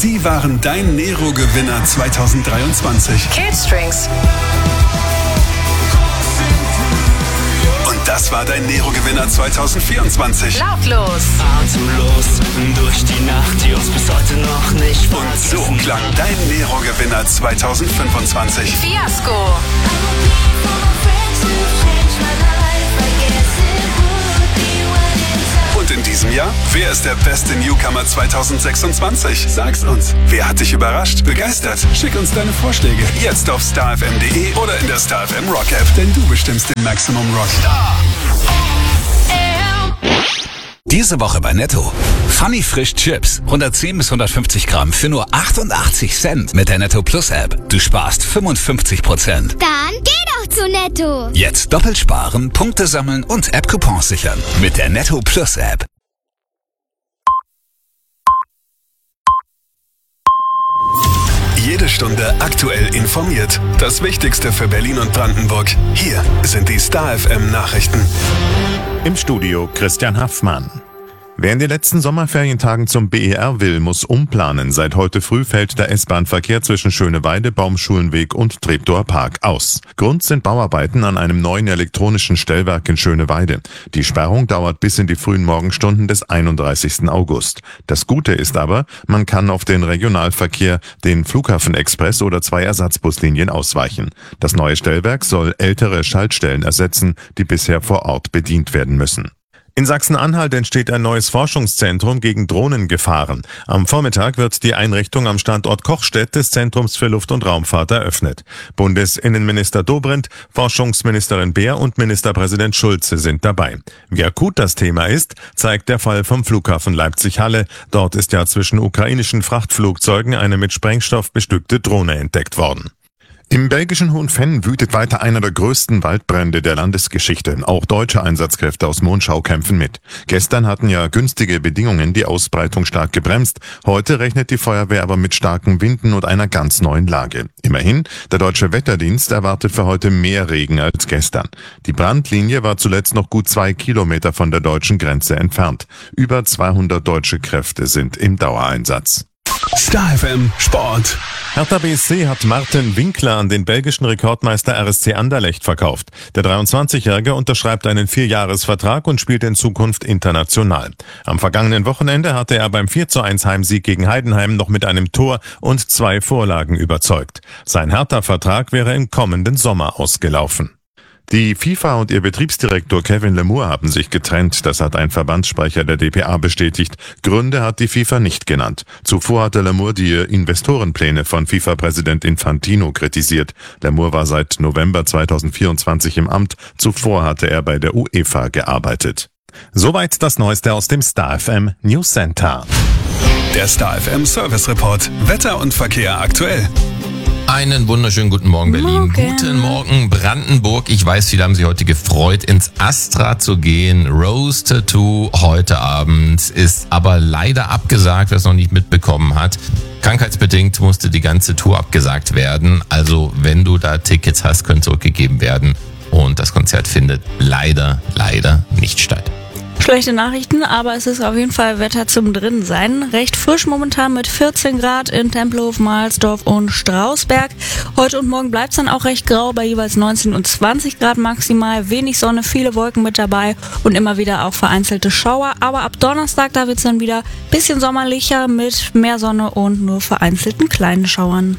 Sie waren dein Nero-Gewinner 2023. Killstrings. Und das war dein Nero-Gewinner 2024. Lautlos. Atemlos durch die Nacht, die uns bis heute noch nicht Und so klang dein Nero-Gewinner 2025. Fiasko. Und in diesem Jahr, wer ist der beste Newcomer 2026? Sag's uns. Wer hat dich überrascht, begeistert? Schick uns deine Vorschläge jetzt auf starfm.de oder in der StarFM Rock App, denn du bestimmst den Maximum Rock. Diese Woche bei Netto. Funny Frisch Chips. 110 bis 150 Gramm für nur 88 Cent mit der Netto Plus App. Du sparst 55%. Dann geh doch zu Netto. Jetzt doppelt sparen, Punkte sammeln und App-Coupons sichern. Mit der Netto Plus App. Jede Stunde aktuell informiert. Das Wichtigste für Berlin und Brandenburg. Hier sind die StarFM Nachrichten. Im Studio Christian Haffmann. Wer in den letzten Sommerferientagen zum BER will, muss umplanen. Seit heute früh fällt der S-Bahn-Verkehr zwischen Schöneweide, Baumschulenweg und Treptower Park aus. Grund sind Bauarbeiten an einem neuen elektronischen Stellwerk in Schöneweide. Die Sperrung dauert bis in die frühen Morgenstunden des 31. August. Das Gute ist aber, man kann auf den Regionalverkehr, den Flughafenexpress oder 2 Ersatzbuslinien ausweichen. Das neue Stellwerk soll ältere Schaltstellen ersetzen, die bisher vor Ort bedient werden müssen. In Sachsen-Anhalt entsteht ein neues Forschungszentrum gegen Drohnengefahren. Am Vormittag wird die Einrichtung am Standort Kochstedt des Zentrums für Luft- und Raumfahrt eröffnet. Bundesinnenminister Dobrindt, Forschungsministerin Beer und Ministerpräsident Schulze sind dabei. Wie akut das Thema ist, zeigt der Fall vom Flughafen Leipzig-Halle. Dort ist ja zwischen ukrainischen Frachtflugzeugen eine mit Sprengstoff bestückte Drohne entdeckt worden. Im belgischen Hohenfenn wütet weiter einer der größten Waldbrände der Landesgeschichte. Auch deutsche Einsatzkräfte aus Monschau kämpfen mit. Gestern hatten ja günstige Bedingungen die Ausbreitung stark gebremst. Heute rechnet die Feuerwehr aber mit starken Winden und einer ganz neuen Lage. Immerhin, der Deutsche Wetterdienst erwartet für heute mehr Regen als gestern. Die Brandlinie war zuletzt noch gut 2 Kilometer von der deutschen Grenze entfernt. Über 200 deutsche Kräfte sind im Dauereinsatz. StarFM Sport. Hertha BSC hat Martin Winkler an den belgischen Rekordmeister RSC Anderlecht verkauft. Der 23-Jährige unterschreibt einen 4-Jahres-Vertrag und spielt in Zukunft international. Am vergangenen Wochenende hatte er beim 4:1 Heimsieg gegen Heidenheim noch mit einem Tor und 2 Vorlagen überzeugt. Sein Hertha-Vertrag wäre im kommenden Sommer ausgelaufen. Die FIFA und ihr Betriebsdirektor Kevin Lemur haben sich getrennt, das hat ein Verbandssprecher der dpa bestätigt. Gründe hat die FIFA nicht genannt. Zuvor hatte Lemur die Investorenpläne von FIFA-Präsident Infantino kritisiert. Lemur war seit November 2024 im Amt, zuvor hatte er bei der UEFA gearbeitet. Soweit das Neueste aus dem StarFM News Center. Der StarFM Service Report. Wetter und Verkehr aktuell. Einen wunderschönen guten Morgen, Berlin. Guten Morgen, Brandenburg. Ich weiß, viele haben sich heute gefreut, ins Astra zu gehen. Rose Tattoo heute Abend ist aber leider abgesagt, wer es noch nicht mitbekommen hat. Krankheitsbedingt musste die ganze Tour abgesagt werden. Also, wenn du da Tickets hast, können zurückgegeben werden. Und das Konzert findet leider nicht statt. Schlechte Nachrichten, aber es ist auf jeden Fall Wetter zum Drinsein. Recht frisch momentan mit 14 Grad in Tempelhof, Mahlsdorf und Strausberg. Heute und morgen bleibt es dann auch recht grau bei jeweils 19 und 20 Grad maximal. Wenig Sonne, viele Wolken mit dabei und immer wieder auch vereinzelte Schauer. Aber ab Donnerstag, da wird es dann wieder ein bisschen sommerlicher mit mehr Sonne und nur vereinzelten kleinen Schauern.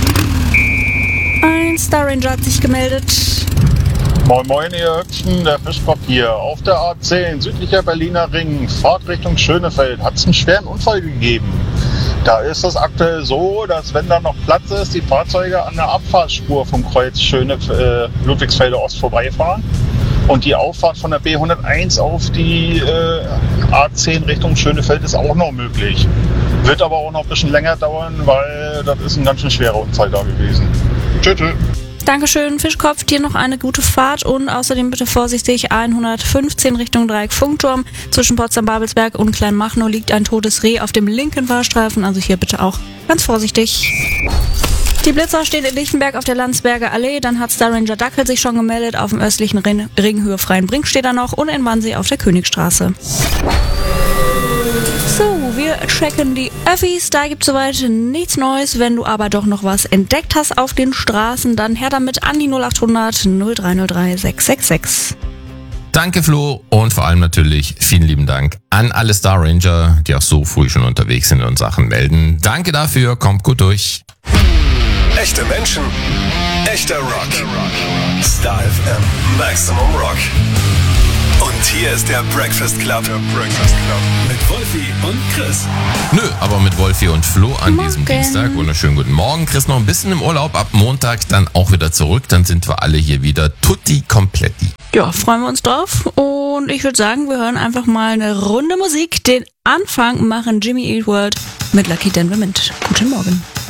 Ein Star Ranger hat sich gemeldet. Moin Moin, ihr Hübschen, der Fischkopf hier. Auf der A10, südlicher Berliner Ring, Fahrt Richtung Schönefeld, hat es einen schweren Unfall gegeben. Da ist es aktuell so, dass wenn da noch Platz ist, die Fahrzeuge an der Abfahrtsspur vom Kreuz Ludwigsfelde Ost vorbeifahren. Und die Auffahrt von der B101 auf die A10 Richtung Schönefeld ist auch noch möglich. Wird aber auch noch ein bisschen länger dauern, weil das ist ein ganz schön schwerer Unfall da gewesen. Tschüss. Dankeschön, Fischkopf. Dir noch eine gute Fahrt und außerdem bitte vorsichtig 115 Richtung Dreieck Funkturm. Zwischen Potsdam-Babelsberg und Kleinmachnow liegt ein totes Reh auf dem linken Fahrstreifen, also hier bitte auch ganz vorsichtig. Die Blitzer steht in Lichtenberg auf der Landsberger Allee, dann hat Star Ranger Dackel sich schon gemeldet, auf dem östlichen Ring Höhe Freienbrink steht er noch und in Wannsee auf der Königstraße. So, wir Wir checken die Öffis, da gibt's soweit nichts Neues. Wenn du aber doch noch was entdeckt hast auf den Straßen, dann her damit an die 0800 0303 666. Danke Flo und vor allem natürlich vielen lieben Dank an alle Star Ranger, die auch so früh schon unterwegs sind und Sachen melden. Danke dafür, kommt gut durch. Echte Menschen, echter Rock. Star FM, Maximum Rock. Und hier ist der Breakfast Club. Mit Wolfi und Chris. Nö, aber mit Wolfi und Flo an diesem Dienstag. Wunderschönen guten Morgen. Chris noch ein bisschen im Urlaub, ab Montag dann auch wieder zurück. Dann sind wir alle hier wieder tutti kompletti. Ja, freuen wir uns drauf. Und ich würde sagen, wir hören einfach mal eine Runde Musik. Den Anfang machen Jimmy Eat World mit Lucky Denver Mint. Guten Morgen.